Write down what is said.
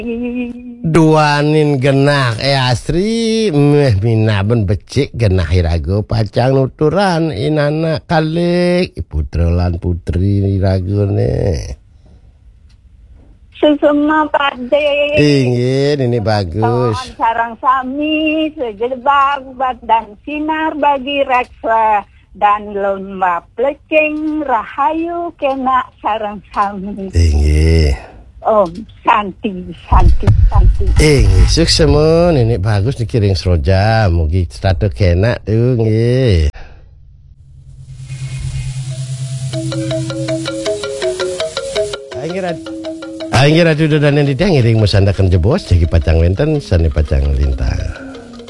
Duanin genak Asri meh minaben becik genah irago pacang nuturan inana kalik putra lan putri iragone. Susuma pade. Ingin ini bagus. Sarang sami sejelbag dan sinar bagi reksa dan lomba plecing rahayu kena sarang sami. Ingin. Santi. Sukses mon, ini bagus dikiring seroja, mugi status kena tuh nggih. Aing ratu dan yang ditang ngiring musandakan jebos jadi pacang wenten sani pacang lintang.